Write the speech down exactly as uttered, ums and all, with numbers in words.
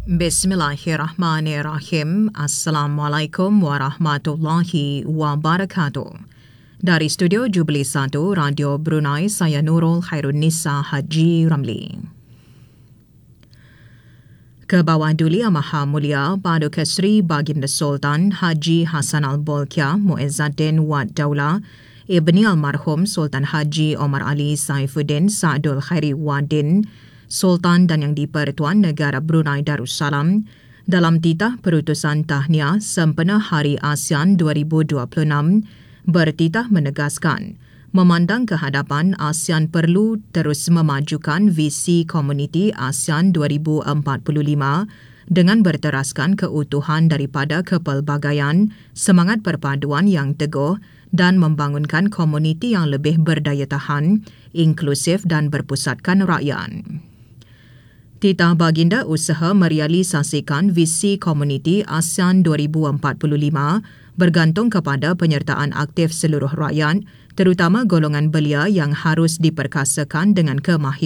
Bismillahirrahmanirrahim. Assalamualaikum warahmatullahi wabarakatuh. Dari studio Jubilee satu, Radio Brunei, saya Nurul Khairunisa Haji Ramli. Kebawah Duli Yang Maha Mulia Paduka Seri Baginda Sultan Haji Hassan Al-Bolkiah Muizzaddin Wad Daulah Ibni Almarhum Sultan Haji Omar Ali Saifuddin Sa'dul Khairi Wadin Sultan dan Yang di-Pertuan Negara Brunei Darussalam dalam titah perutusan tahniah sempena Hari ASEAN dua ribu dua puluh enam bertitah menegaskan memandang ke hadapan ASEAN perlu terus memajukan visi komuniti ASEAN dua ribu empat puluh lima dengan berteraskan keutuhan daripada kepelbagaian, semangat perpaduan yang teguh dan membangunkan komuniti yang lebih berdaya tahan, inklusif dan berpusatkan rakyat. Titah Baginda usaha merealisasikan visi komuniti ASEAN dua ribu empat puluh lima bergantung kepada penyertaan aktif seluruh rakyat, terutama golongan belia yang harus diperkasakan dengan kemahiran